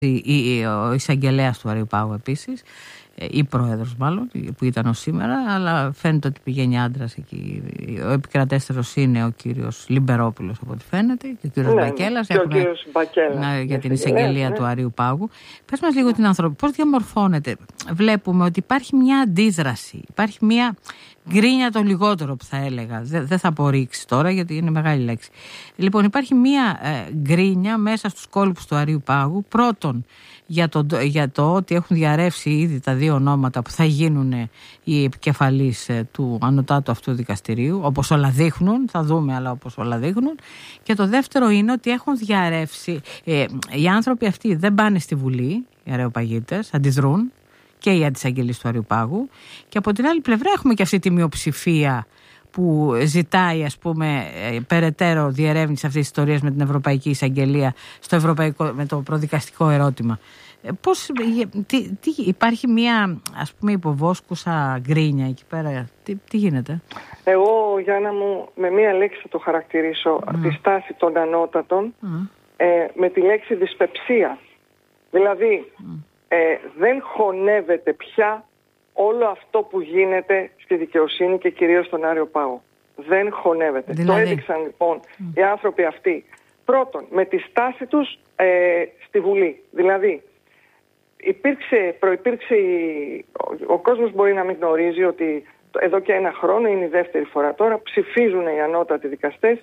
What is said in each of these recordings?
Ο εισαγγελέας του Αριού Πάγου επίσης, ή πρόεδρος μάλλον, που ήταν ως σήμερα, αλλά φαίνεται ότι πηγαίνει άντρας εκεί. Ο επικρατέστερος είναι ο κύριος Λιμπερόπουλος, από ό,τι φαίνεται, και ο κύριος Μπακέλας. Και ο κύριος Μπακέλας. Για την εισαγγελία του Αριού Πάγου. Πες μας λίγο την ανθρωπότητα, πώς διαμορφώνεται. Βλέπουμε ότι υπάρχει μια αντίδραση, υπάρχει μια γκρίνια το λιγότερο που θα έλεγα. Δεν θα απορρίξει τώρα γιατί είναι μεγάλη λέξη. Λοιπόν, υπάρχει μια γκρίνια μέσα στους κόλπους του Αριού Πάγου. Πρώτον, για το ότι έχουν διαρρεύσει ήδη τα δύο ονόματα που θα γίνουν οι επικεφαλείς του ανωτάτου αυτού δικαστηρίου, όπως όλα δείχνουν, θα δούμε, αλλά όπως όλα δείχνουν. Και το δεύτερο είναι ότι έχουν διαρρεύσει, οι άνθρωποι αυτοί δεν πάνε στη Βουλή, οι αρεοπαγίτες, αντιδρούν, και οι αντισαγγελείς του Αριού Πάγου. Και από την άλλη πλευρά έχουμε και αυτή τη μειοψηφία που ζητάει, ας πούμε, περαιτέρω διερεύνηση αυτής της ιστορίας με την Ευρωπαϊκή Εισαγγελία με το προδικαστικό ερώτημα. Υπάρχει μια, ας πούμε, υποβόσκουσα γκρίνια εκεί πέρα. Τι γίνεται? Εγώ, Γιάννα μου, με μία λέξη θα το χαρακτηρίσω τη στάση των ανώτατων, με τη λέξη δυσπεψία. Δηλαδή, δεν χωνεύεται πια όλο αυτό που γίνεται στη δικαιοσύνη και κυρίως στον Άριο Πάγο. Δεν χωνεύεται. Δηλαδή. Το έδειξαν λοιπόν οι άνθρωποι αυτοί. Πρώτον, με τη στάση τους στη Βουλή. Δηλαδή, προϋπήρξε ο κόσμος μπορεί να μην γνωρίζει ότι εδώ και ένα χρόνο, είναι η δεύτερη φορά τώρα, ψηφίζουν οι ανώτατοι δικαστές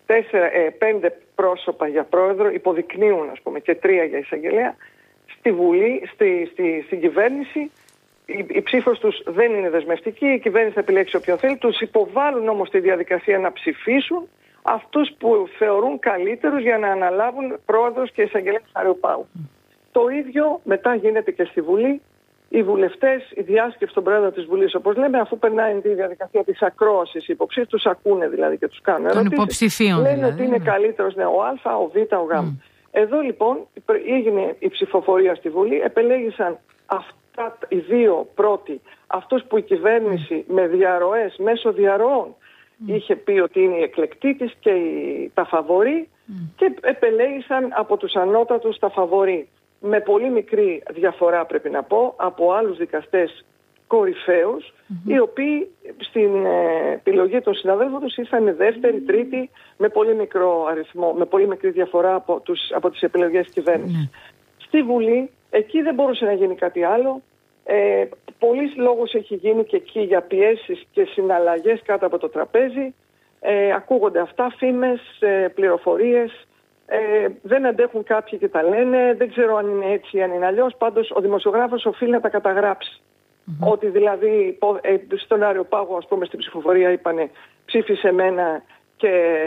5 πρόσωπα για πρόεδρο, υποδεικνύουν, ας πούμε, και 3 για εισαγγελέα. Στη Βουλή, στην κυβέρνηση, η ψήφος τους δεν είναι δεσμευτική, η κυβέρνηση θα επιλέξει όποιον θέλει, τους υποβάλλουν όμως τη διαδικασία να ψηφίσουν αυτούς που θεωρούν καλύτερους για να αναλάβουν πρόεδρος και εισαγγελέας Αριού Πάγου. Το ίδιο μετά γίνεται και στη Βουλή. Οι βουλευτές, η διάσκεψη των πρόεδρων της Βουλής, όπως λέμε, αφού περνάει τη διαδικασία της ακρόασης, οι υποψήφοι τους ακούνε δηλαδή και τους κάνουν ερωτήσεις. Λένε δηλαδή ότι είναι καλύτερος ο Α, ο Β, ο Γ. Εδώ λοιπόν έγινε η ψηφοφορία στη Βουλή, επελέγησαν αυτά οι δύο πρώτοι, αυτούς που η κυβέρνηση με διαρροές, μέσω διαρροών είχε πει ότι είναι η εκλεκτή της και τα φαβορί, και επελέγησαν από τους ανώτατους τα φαβορί. Με πολύ μικρή διαφορά, πρέπει να πω, από άλλους δικαστές κορυφαίους, οι οποίοι στην επιλογή των συναδέλφων τους ήρθαν δεύτερη, τρίτη, με πολύ μικρό αριθμό, με πολύ μικρή διαφορά από τις επιλογές της κυβέρνησης. Στη Βουλή, εκεί δεν μπορούσε να γίνει κάτι άλλο. Πολλής λόγος έχει γίνει και εκεί για πιέσεις και συναλλαγές κάτω από το τραπέζι. Ακούγονται αυτά, φήμες, πληροφορίες. Δεν αντέχουν κάποιοι και τα λένε. Δεν ξέρω αν είναι έτσι ή αν είναι αλλιώς. Πάντως ο δημοσιογράφος οφείλει να τα καταγράψει. Ότι δηλαδή στον Άριο Πάγο, ας πούμε, στην ψηφοφορία είπανε ψήφισε εμένα και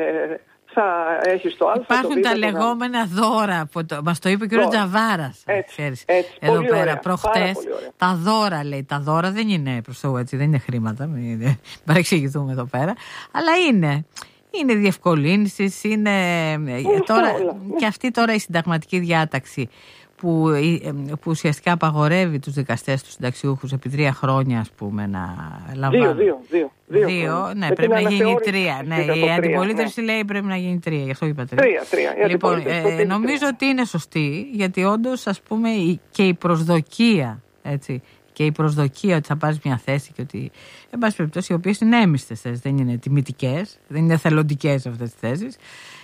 θα έχεις το Α. Υπάρχουν τα λεγόμενα δώρα, μας το είπε ο κ. Τζαβάρας. Έτσι, εδώ πέρα, ωραία, προχτές. Τα δώρα, λέει. Τα δώρα δεν είναι προς το έτσι, δεν είναι χρήματα. Μην παρεξηγηθούμε εδώ πέρα. Αλλά είναι διευκολύνσεις, είναι τώρα, και αυτή τώρα η συνταγματική διάταξη που ουσιαστικά απαγορεύει τους δικαστές, τους συνταξιούχους επί 3 χρόνια, ας πούμε, να λαμβάνουν. 2, ναι, πρέπει να γίνει 3. Ναι, η αντιπολίτευση λέει πρέπει να γίνει 3, γι' αυτό είπα 3. Λοιπόν, νομίζω ότι είναι σωστή, γιατί όντως, ας πούμε, και η προσδοκία, έτσι, και η προσδοκία ότι θα πάρεις μια θέση και ότι, εν πάση περιπτώσει, οι οποίες είναι έμιστες θέσεις, δεν είναι τιμητικές, δεν είναι θελοντικές αυτές τις θέσεις,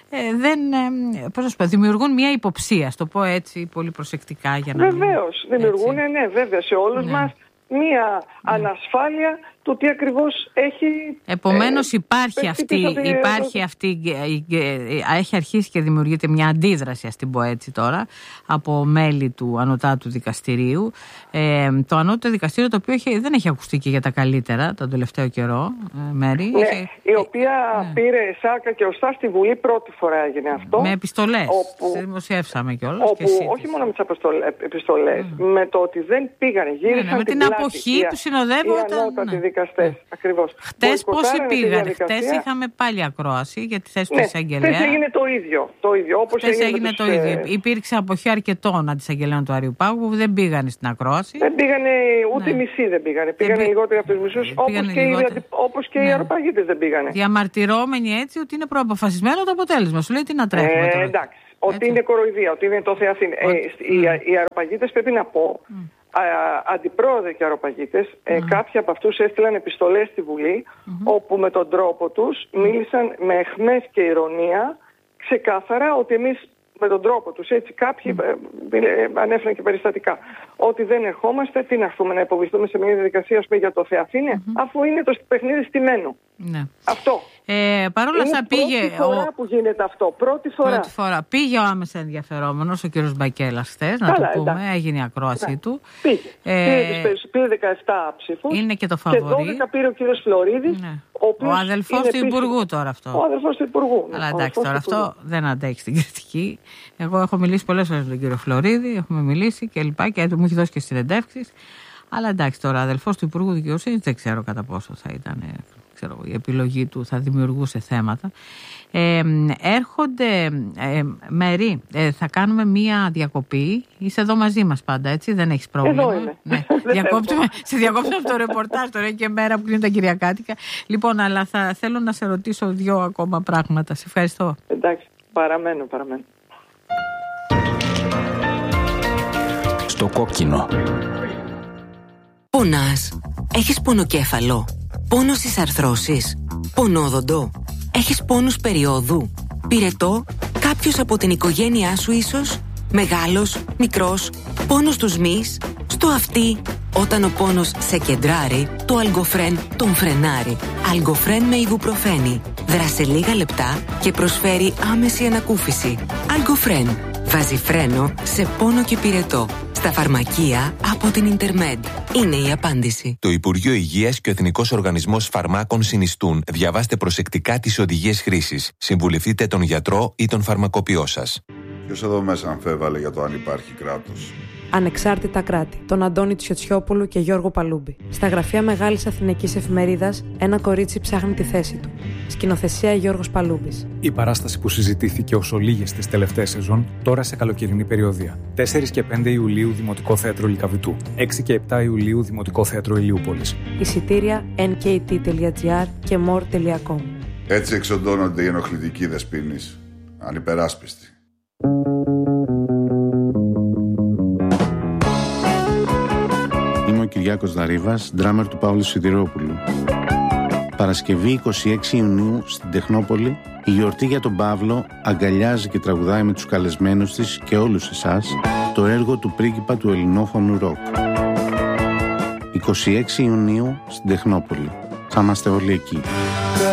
δημιουργούν μια υποψία, στο πω έτσι πολύ προσεκτικά για να. Βεβαίως, δημιουργούν, ναι, βέβαια, σε όλους μας μια ανασφάλεια του τι ακριβώς έχει. Επομένως έχει αρχίσει και δημιουργείται μια αντίδραση, ας την πω έτσι τώρα, από μέλη του ανωτάτου δικαστηρίου. Το ανώτατο δικαστήριο, το οποίο δεν έχει ακουστεί και για τα καλύτερα τον τελευταίο καιρό, Μέρη. Ναι, η οποία πήρε σάρκα και οστά στη Βουλή, πρώτη φορά έγινε αυτό. Με επιστολές. Δημοσιεύσαμε κιόλας. Όχι μόνο με τις επιστολές, με το ότι δεν πήγανε, γύρισαν με την αποχή που συνοδεύονταν. Ακριβώς. Χτες πόσοι πήγαν? Χτες είχαμε πάλι ακρόαση για τη θέση του εισαγγελέα. Χτες έγινε το ίδιο. Χτες έγινε το ίδιο. Υπήρξε αποχή αρκετών αντισαγγελέων του Αριού Πάγου που δεν πήγαν στην ακρόαση. Δεν πήγανε, ούτε μισοί δεν πήγανε. Πήγανε λιγότεροι από τους μισούς, όπως και οι αρπαγίτες δεν πήγανε. Διαμαρτυρόμενοι έτσι ότι είναι προαποφασισμένο το αποτέλεσμα. Σου λέει τι να τρέχουμε τώρα. Εντάξει. ότι είναι κοροϊδία, ότι είναι το Θεαθήνη. Οι αροπαγίτες, πρέπει να πω, αντιπρόεδροι και αροπαγίτες, κάποιοι από αυτούς έστειλαν επιστολές στη Βουλή, όπου με τον τρόπο τους μίλησαν με αιχμές και ηρωνία ξεκάθαρα ότι εμείς με τον τρόπο τους, έτσι κάποιοι ανέφεραν και περιστατικά, ότι δεν ερχόμαστε, τι να έρθουμε να υποβηθούμε σε μια διαδικασία για το Θεαθήνε, αφού είναι το παιχνίδι στημένο. Ναι. Αυτό. Παρόλα αυτά πήγε. Πρώτη φορά που γίνεται αυτό. Πρώτη φορά. Πήγε ο άμεσα ενδιαφερόμενος, ο κύριος Μπακέλας, χθες, να το πούμε. Εντάξει. Έγινε η ακρόαση του. Πήρε 17 ψήφους. Είναι και το φαβορί. Και 12 πήρε ο κύριος Φλωρίδης. Ναι. Ο αδελφός του Υπουργού τώρα αυτό. Ο αδελφός του Υπουργού. Αλλά εντάξει, τώρα αυτό δεν αντέχει την κριτική. Εγώ έχω μιλήσει πολλές φορές με τον κύριο Φλωρίδη, έχουμε μιλήσει και λοιπά και μου έχει δώσει και συνεντεύξεις. Αλλά εντάξει, τώρα αδελφός του Υπουργού Δικαιοσύνης δεν ξέρω κατά πόσο θα ήταν. Η επιλογή του θα δημιουργούσε θέματα. Έρχονται μέρη, θα κάνουμε μία διακοπή. Είσαι εδώ μαζί μας πάντα, έτσι, δεν έχεις πρόβλημα? Εδώ είμαι. Ναι. Σε διακόψουμε από το ρεπορτάζ, τώρα και μέρα που κλείνουν τα Κυριακάτικα. Λοιπόν, αλλά θέλω να σε ρωτήσω 2 ακόμα πράγματα. Σε ευχαριστώ. Εντάξει, παραμένω. Στο κόκκινο. Πονάς? Έχεις πονοκέφαλο? Πόνο στις αρθρώσεις? Πονόδοντο? Έχεις πόνους περιόδου? Πυρετό? Κάποιος από την οικογένειά σου ίσως? Μεγάλος? Μικρός? Πόνος στους μυς? Στο αυτί? Όταν ο πόνος σε κεντράρει, το Αλγκοφρέν τον φρενάρει. Αλγκοφρέν με ιβουπροφένη. Δράσε λίγα λεπτά και προσφέρει άμεση ανακούφιση. Αλγκοφρέν. Βάζει φρένο σε πόνο και πυρετό. Στα φαρμακεία από την Ιντερμέντ. Είναι η απάντηση. Το Υπουργείο Υγείας και ο Εθνικός Οργανισμός Φαρμάκων συνιστούν. Διαβάστε προσεκτικά τις οδηγίες χρήσης. Συμβουλευτείτε τον γιατρό ή τον φαρμακοποιό σας. Ποιος εδώ μέσα αμφέβαλε για το αν υπάρχει κράτος? Ανεξάρτητα κράτη, τον Αντώνη Τσιοτσιόπουλου και Γιώργο Παλούμπη. Στα γραφεία Μεγάλης Αθηναϊκής Εφημερίδας, ένα κορίτσι ψάχνει τη θέση του. Σκηνοθεσία Γιώργος Παλούμπης. Η παράσταση που συζητήθηκε ως ολίγες τις τελευταίες σεζόν, τώρα σε καλοκαιρινή περιοδία. 4 και 5 Ιουλίου Δημοτικό Θέατρο Λυκαβητού. 6 και 7 Ιουλίου Δημοτικό Θέατρο Ηλιούπολης. Εισιτήρια nkt.gr και more.com. Έτσι εξοντώνονται οι ενοχλητικοί δεσποίνεις. Ανυπεράσπιστοι. Είμαι ο Κυριάκος Δαρίβας, ντράμερ του Παύλου Σιδηρόπουλου. Παρασκευή 26 Ιουνίου στην Τεχνόπολη, η γιορτή για τον Παύλο αγκαλιάζει και τραγουδάει με τους καλεσμένους της και όλους εσάς το έργο του πρίγκιπα του ελληνόφωνου ροκ. 26 Ιουνίου στην Τεχνόπολη. Θα είμαστε όλοι εκεί.